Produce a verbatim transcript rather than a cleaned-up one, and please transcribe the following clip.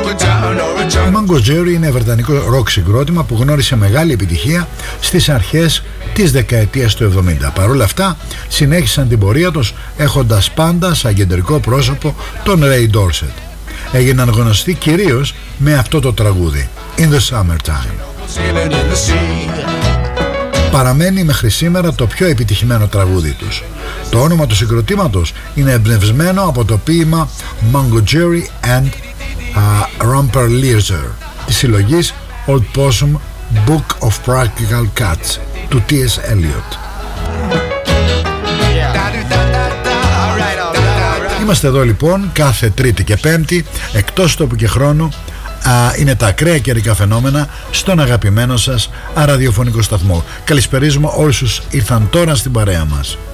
Η Mango Jerry είναι βρετανικό ροκ συγκρότημα που γνώρισε μεγάλη επιτυχία στις αρχές της δεκαετίας του εβδομήντα. Παρ' όλα αυτά συνέχισαν την πορεία τους έχοντας πάντα σαν κεντρικό πρόσωπο τον Ray Dorset. Έγιναν γνωστοί κυρίως με αυτό το τραγούδι In the Summertime. Παραμένει μέχρι σήμερα το πιο επιτυχημένο τραγούδι τους. Το όνομα του συγκροτήματος είναι εμπνευσμένο από το ποίημα Mango Jerry and uh, Romper Leisure της συλλογής Old Possum Book of Practical Cats του τι ες Eliot. Είμαστε εδώ λοιπόν κάθε Τρίτη και Πέμπτη, εκτός τόπου και χρόνου. Α, είναι τα ακραία καιρικά φαινόμενα στον αγαπημένο σας ραδιοφωνικό σταθμό. Καλησπερίζουμε όλους όσους ήρθαν τώρα στην παρέα μας.